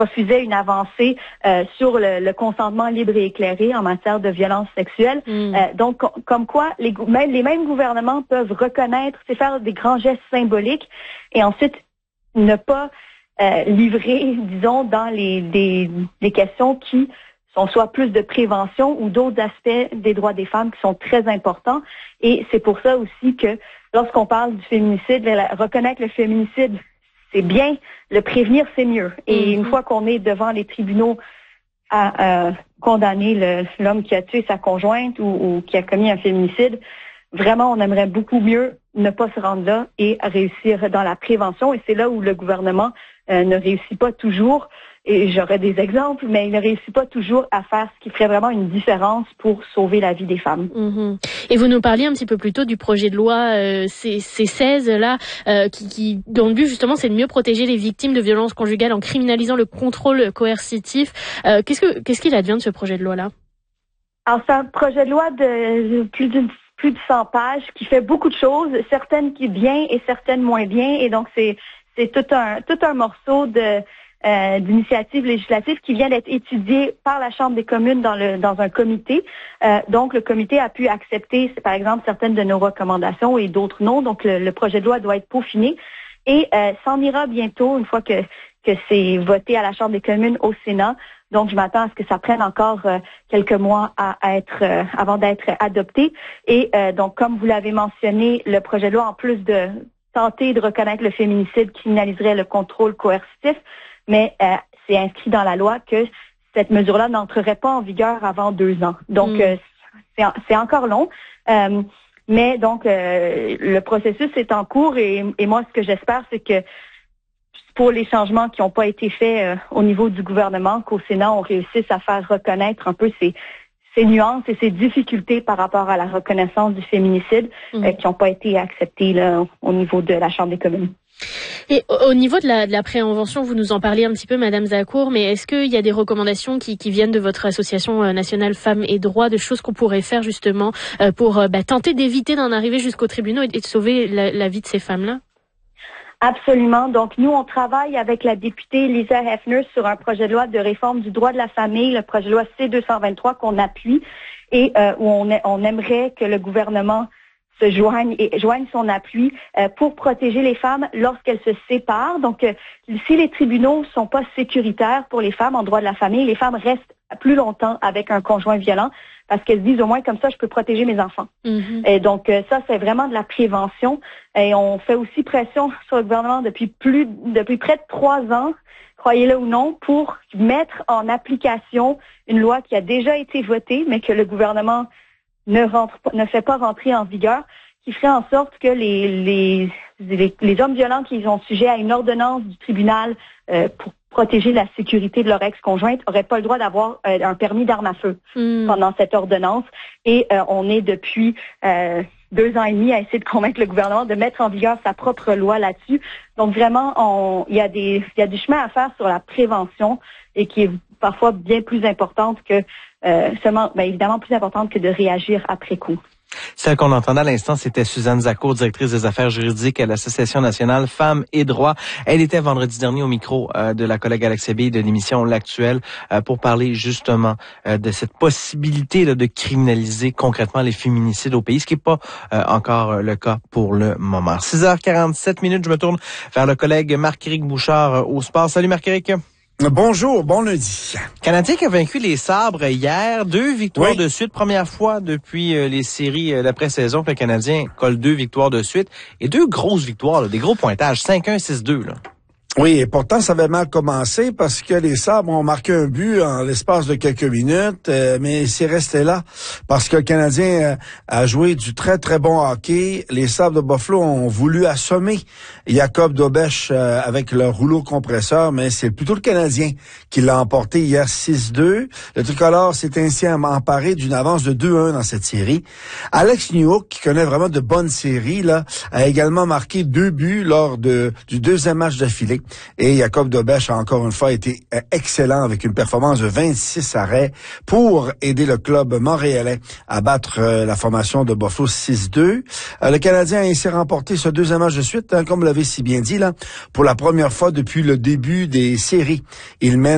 refusait une avancée sur le consentement libre et éclairé en matière de violence sexuelle. Donc, comme quoi, les mêmes gouvernements peuvent reconnaître, c'est faire des grands gestes symboliques et ensuite ne pas livrer, disons, dans des questions qui sont soit plus de prévention ou d'autres aspects des droits des femmes qui sont très importants. Et c'est pour ça aussi que lorsqu'on parle du féminicide, reconnaître le féminicide, c'est bien, le prévenir, c'est mieux. Et une fois qu'on est devant les tribunaux à condamner l'homme qui a tué sa conjointe ou qui a commis un féminicide, vraiment, on aimerait beaucoup mieux ne pas se rendre là et réussir dans la prévention. Et c'est là où le gouvernement ne réussit pas toujours. Et j'aurais des exemples, mais il ne réussit pas toujours à faire ce qui ferait vraiment une différence pour sauver la vie des femmes. Et vous nous parliez un petit peu plus tôt du projet de loi C16 là, dont le but justement c'est de mieux protéger les victimes de violences conjugales en criminalisant le contrôle coercitif. Qu'est-ce qu'il advient de ce projet de loi là? Alors c'est un projet de loi de plus de 100 pages qui fait beaucoup de choses, certaines qui bien et certaines moins bien. Et donc c'est tout un morceau d'initiative législative qui vient d'être étudiée par la Chambre des communes dans un comité. Donc, le comité a pu accepter, par exemple, certaines de nos recommandations et d'autres non. Donc, le projet de loi doit être peaufiné et s'en ira bientôt une fois que c'est voté à la Chambre des communes au Sénat. Donc, je m'attends à ce que ça prenne encore quelques mois avant d'être adopté. Et donc, comme vous l'avez mentionné, le projet de loi, en plus de tenter de reconnaître le féminicide, criminaliserait le contrôle coercitif, mais c'est inscrit dans la loi que cette mesure-là n'entrerait pas en vigueur avant 2 ans. Donc, c'est encore long. Mais donc, le processus est en cours et moi, ce que j'espère, c'est que pour les changements qui n'ont pas été faits au niveau du gouvernement, qu'au Sénat, on réussisse à faire reconnaître un peu ces nuances et ces difficultés par rapport à la reconnaissance du féminicide qui n'ont pas été acceptées là, au niveau de la Chambre des communes. Et au niveau de la prévention, vous nous en parliez un petit peu, Madame Zakour, mais est-ce qu'il y a des recommandations qui viennent de votre association nationale Femmes et Droits, de choses qu'on pourrait faire justement pour tenter d'éviter d'en arriver jusqu'aux tribunaux et de sauver la vie de ces femmes-là? Absolument. Donc, nous, on travaille avec la députée Lisa Hefner sur un projet de loi de réforme du droit de la famille, le projet de loi C-223 qu'on appuie et où on aimerait que le gouvernement se joigne son appui pour protéger les femmes lorsqu'elles se séparent. Donc, si les tribunaux sont pas sécuritaires pour les femmes en droit de la famille, les femmes restent plus longtemps avec un conjoint violent parce qu'elles se disent au moins comme ça, je peux protéger mes enfants. Et donc, ça, c'est vraiment de la prévention. Et on fait aussi pression sur le gouvernement depuis près de 3 ans, croyez-le ou non, pour mettre en application une loi qui a déjà été votée, mais que le gouvernement ne fait pas rentrer en vigueur, qui ferait en sorte que les hommes violents qui sont sujets à une ordonnance du tribunal pour protéger la sécurité de leur ex-conjointe n'auraient pas le droit d'avoir un permis d'arme à feu pendant cette ordonnance. Et on est depuis 2 ans et demi à essayer de convaincre le gouvernement de mettre en vigueur sa propre loi là-dessus. Donc vraiment, il y a du chemin à faire sur la prévention et qui est parfois bien plus importante que évidemment plus importante que de réagir après coup. Celle qu'on entendait à l'instant, c'était Suzanne Zakour, directrice des affaires juridiques à l'Association nationale Femmes et Droits. Elle était vendredi dernier au micro de la collègue Alexia Bille de l'émission L'Actuel pour parler justement de cette possibilité là, de criminaliser concrètement les féminicides au pays, ce qui n'est pas encore le cas pour le moment. 6h47, je me tourne vers le collègue Marc-Éric Bouchard au sport. Salut Marc-Éric. Bonjour, bon lundi. Canadien qui a vaincu les Sabres hier, 2 victoires de suite, première fois depuis les séries d'après-saison que le Canadien colle 2 victoires de suite et 2 grosses victoires, là, des gros pointages, 5-1, 6-2 là. Oui, et pourtant, ça avait mal commencé parce que les Sabres ont marqué un but en l'espace de quelques minutes, mais c'est resté là parce que le Canadien a joué du très, très bon hockey. Les Sabres de Buffalo ont voulu assommer Jacob Dobeš avec leur rouleau compresseur, mais c'est plutôt le Canadien qui l'a emporté hier 6-2. Le tricolore s'est ainsi emparé d'une avance de 2-1 dans cette série. Alex Newhook, qui connaît vraiment de bonnes séries, là, a également marqué 2 buts lors du 2e match d'affilée. Et Jacob Dobeš a encore une fois été excellent avec une performance de 26 arrêts pour aider le club montréalais à battre la formation de Buffalo 6-2. Le Canadien a ainsi remporté ce 2e match de suite, comme vous l'avez si bien dit, là, pour la première fois depuis le début des séries. Il mène